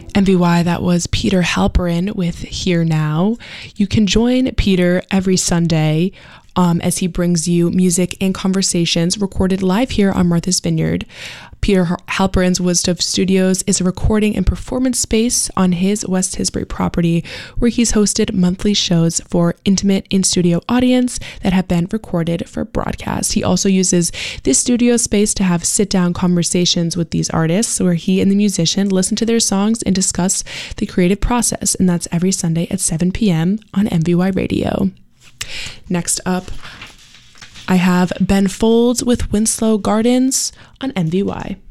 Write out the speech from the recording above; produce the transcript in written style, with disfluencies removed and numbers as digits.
MVY, that was Peter Halperin with Here Now. You can join Peter every Sunday as he brings you music and conversations recorded live here on Martha's Vineyard. Peter Halperin's Woodstuff Studios is a recording and performance space on his West Tisbury property where he's hosted monthly shows for intimate in-studio audience that have been recorded for broadcast. He also uses this studio space to have sit-down conversations with these artists where he and the musician listen to their songs and discuss the creative process, and that's every Sunday at 7 p.m. on MVY Radio. Next up, I have Ben Folds with Winslow Gardens on MVY.